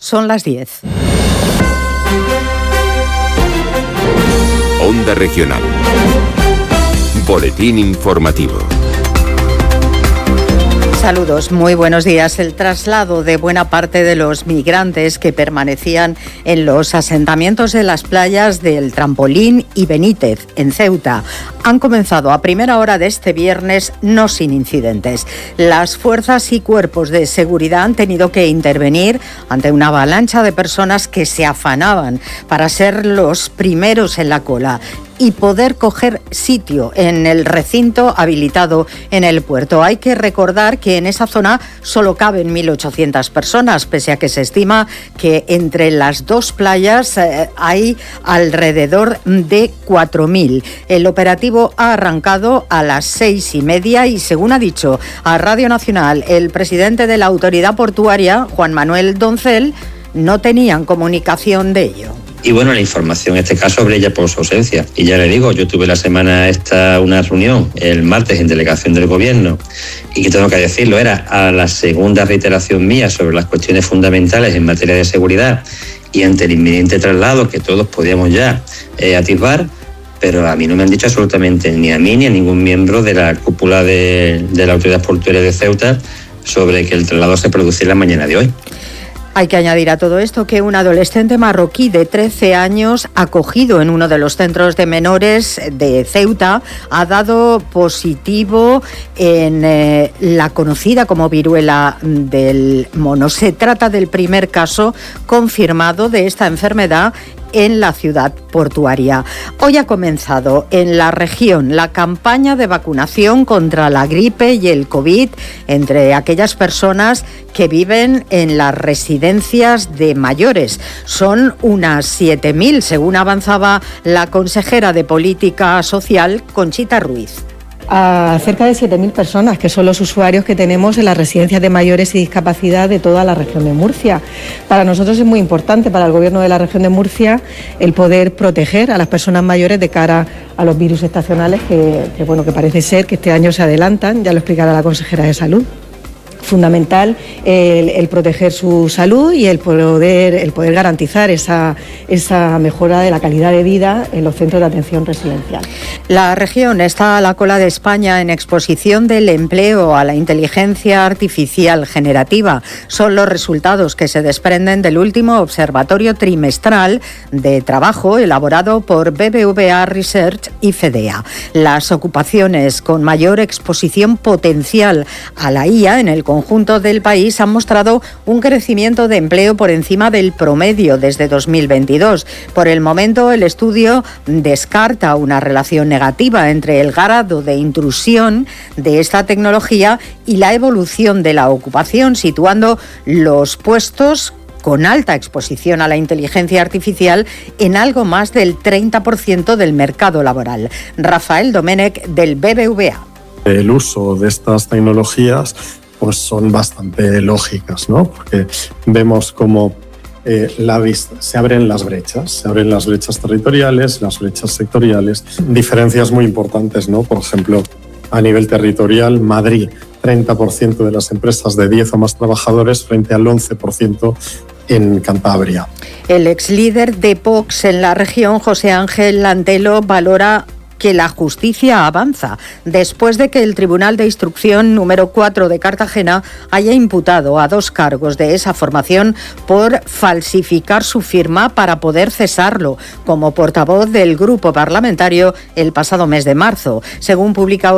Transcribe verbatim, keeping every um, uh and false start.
Son las diez. Onda Regional. Boletín informativo. Saludos, muy buenos días. El traslado de buena parte de los migrantes que permanecían en los asentamientos de las playas del Trampolín y Benítez, en Ceuta, han comenzado a primera hora de este viernes, no sin incidentes. Las fuerzas y cuerpos de seguridad han tenido que intervenir ante una avalancha de personas que se afanaban para ser los primeros en la cola y poder coger sitio en el recinto habilitado en el puerto. Hay que recordar que en esa zona solo caben mil ochocientas personas, pese a que se estima que entre las dos playas eh, hay alrededor de cuatro mil. El operativo ha arrancado a las seis y media y, según ha dicho a Radio Nacional el presidente de la autoridad portuaria, Juan Manuel Doncel, no tenían comunicación de ello. Y bueno, la información en este caso brilla por su ausencia. Y ya le digo, yo tuve la semana esta una reunión el martes en delegación del gobierno y que tengo que decirlo, era a la segunda reiteración mía sobre las cuestiones fundamentales en materia de seguridad y ante el inminente traslado que todos podíamos ya eh, atisbar, pero a mí no me han dicho absolutamente ni a mí ni a ningún miembro de la cúpula de, de la autoridad portuaria de Ceuta sobre que el traslado se produciera la mañana de hoy. Hay que añadir a todo esto que un adolescente marroquí de trece años, acogido en uno de los centros de menores de Ceuta, ha dado positivo en eh, la conocida como viruela del mono. Se trata del primer caso confirmado de esta enfermedad en la ciudad portuaria. Hoy ha comenzado en la región la campaña de vacunación contra la gripe y el COVID entre aquellas personas que viven en las residencias de mayores. Son unas siete mil, según avanzaba la consejera de Política Social, Conchita Ruiz. A cerca de siete mil personas, que son los usuarios que tenemos en las residencias de mayores y discapacidad de toda la región de Murcia. Para nosotros es muy importante, para el Gobierno de la región de Murcia, el poder proteger a las personas mayores de cara a los virus estacionales que, que, bueno, que parece ser que este año se adelantan, ya lo explicará la consejera de Salud. Fundamental el, el proteger su salud y el poder, el poder garantizar esa, esa mejora de la calidad de vida en los centros de atención residencial. La región está a la cola de España en exposición del empleo a la inteligencia artificial generativa. Son los resultados que se desprenden del último observatorio trimestral de trabajo elaborado por B B V A Research y FEDEA. Las ocupaciones con mayor exposición potencial a la I A en el conjunto del país han mostrado un crecimiento de empleo por encima del promedio desde dos mil veintidós. Por el momento, el estudio descarta una relación negativa entre el grado de intrusión de esta tecnología y la evolución de la ocupación, situando los puestos con alta exposición a la inteligencia artificial en algo más del treinta por ciento del mercado laboral. Rafael Domènech, del B B V A. El uso de estas tecnologías pues son bastante lógicas, ¿no? Porque vemos cómo eh, la vista, se abren las brechas, se abren las brechas territoriales, las brechas sectoriales, diferencias muy importantes, ¿no? Por ejemplo, a nivel territorial, Madrid, treinta por ciento de las empresas de diez o más trabajadores frente al once por ciento en Cantabria. El ex líder de Vox en la región, José Ángel Lantelo, valora que la justicia avanza después de que el Tribunal de Instrucción número cuatro de Cartagena haya imputado a dos cargos de esa formación por falsificar su firma para poder cesarlo como portavoz del grupo parlamentario el pasado mes de marzo. Según publica